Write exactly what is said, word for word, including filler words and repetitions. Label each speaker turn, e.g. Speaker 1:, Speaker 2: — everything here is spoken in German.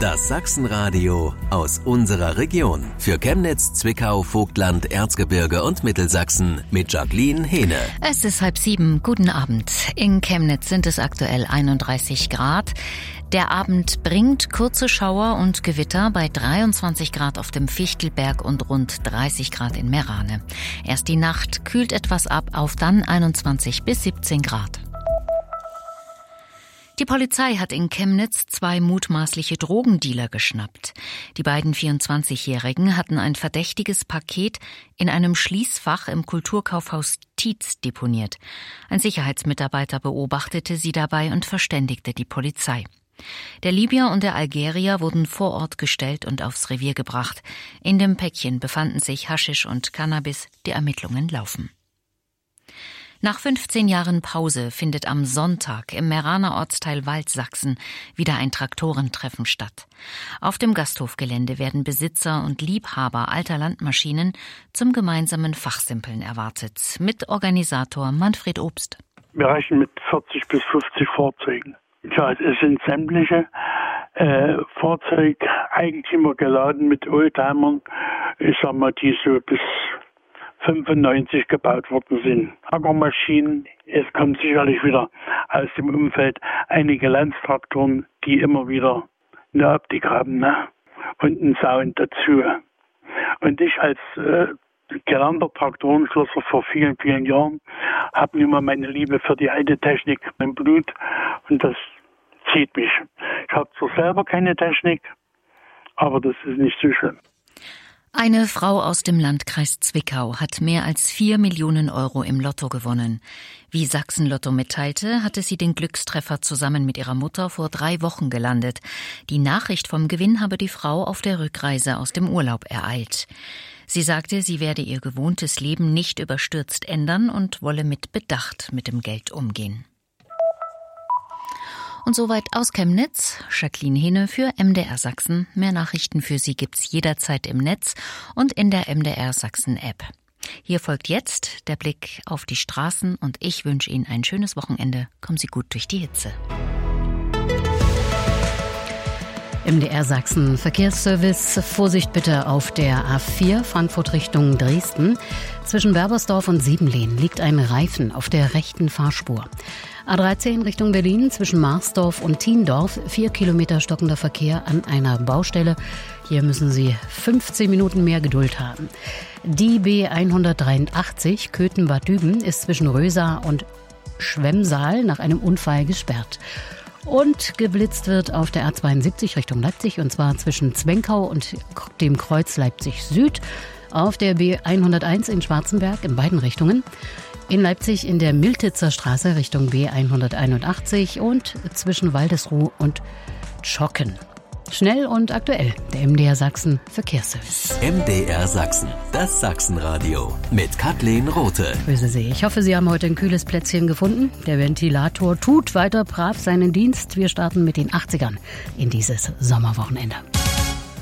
Speaker 1: Das Sachsenradio aus unserer Region. Für Chemnitz, Zwickau, Vogtland, Erzgebirge und Mittelsachsen mit Jacqueline Hehne.
Speaker 2: Es ist halb sieben. Guten Abend. In Chemnitz sind es aktuell einunddreißig Grad. Der Abend bringt kurze Schauer und Gewitter bei dreiundzwanzig Grad auf dem Fichtelberg und rund dreißig Grad in Meerane. Erst die Nacht kühlt etwas ab auf dann einundzwanzig bis siebzehn Grad. Die Polizei hat in Chemnitz zwei mutmaßliche Drogendealer geschnappt. Die beiden vierundzwanzigjährigen hatten ein verdächtiges Paket in einem Schließfach im Kulturkaufhaus Tietz deponiert. Ein Sicherheitsmitarbeiter beobachtete sie dabei und verständigte die Polizei. Der Libyer und der Algerier wurden vor Ort gestellt und aufs Revier gebracht. In dem Päckchen befanden sich Haschisch und Cannabis. Die Ermittlungen laufen. Nach fünfzehn Jahren Pause findet am Sonntag im Meeraner Ortsteil Waldsachsen wieder ein Traktorentreffen statt. Auf dem Gasthofgelände werden Besitzer und Liebhaber alter Landmaschinen zum gemeinsamen Fachsimpeln erwartet. Mit Organisator Manfred Obst.
Speaker 3: Wir rechnen mit vierzig bis fünfzig Fahrzeugen. Ja, es sind sämtliche äh, Fahrzeugeigentümer geladen mit Oldtimern, ich sag mal, die so bis fünfundneunzig gebaut worden sind. Ackermaschinen, es kommen sicherlich wieder aus dem Umfeld einige Landtraktoren, die immer wieder eine Optik haben, ne? Und einen Sound dazu. Und ich als äh, gelernter Traktorenschlosser vor vielen, vielen Jahren habe nun mal meine Liebe für die alte Technik im Blut und das zieht mich. Ich habe zwar selber keine Technik, aber das ist nicht so schlimm.
Speaker 2: Eine Frau aus dem Landkreis Zwickau hat mehr als vier Millionen Euro im Lotto gewonnen. Wie Sachsen-Lotto mitteilte, hatte sie den Glückstreffer zusammen mit ihrer Mutter vor drei Wochen gelandet. Die Nachricht vom Gewinn habe die Frau auf der Rückreise aus dem Urlaub ereilt. Sie sagte, sie werde ihr gewohntes Leben nicht überstürzt ändern und wolle mit Bedacht mit dem Geld umgehen. Und soweit aus Chemnitz, Jacqueline Hehne für M D R Sachsen. Mehr Nachrichten für Sie gibt's jederzeit im Netz und in der M D R Sachsen App. Hier folgt jetzt der Blick auf die Straßen und ich wünsche Ihnen ein schönes Wochenende. Kommen Sie gut durch die Hitze. M D R Sachsen Verkehrsservice. Vorsicht bitte auf der A vier Frankfurt Richtung Dresden. Zwischen Berbersdorf und Siebenlehn liegt ein Reifen auf der rechten Fahrspur. A dreizehn Richtung Berlin zwischen Marsdorf und Thiendorf. Vier Kilometer stockender Verkehr an einer Baustelle. Hier müssen Sie fünfzehn Minuten mehr Geduld haben. Die B hundertdreiundachtzig Köthen-Bad Düben ist zwischen Rösa und Schwemmsaal nach einem Unfall gesperrt. Und geblitzt wird auf der A zweiundsiebzig Richtung Leipzig und zwar zwischen Zwenkau und dem Kreuz Leipzig Süd. Auf der B hunderteins in Schwarzenberg in beiden Richtungen. In Leipzig in der Miltitzer Straße Richtung B hunderteinundachtzig und zwischen Waldesruh und Tschocken. Schnell und aktuell, der M D R Sachsen Verkehrsservice.
Speaker 1: M D R Sachsen, das Sachsenradio mit Kathleen Rothe.
Speaker 2: Grüße Sie. Ich hoffe, Sie haben heute ein kühles Plätzchen gefunden. Der Ventilator tut weiter brav seinen Dienst. Wir starten mit den achtzigern in dieses Sommerwochenende.